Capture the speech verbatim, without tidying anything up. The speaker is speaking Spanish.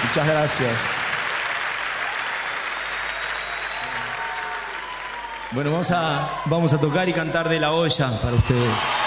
Muchas gracias. Bueno, vamos a, vamos a tocar y cantar de La Olla para ustedes.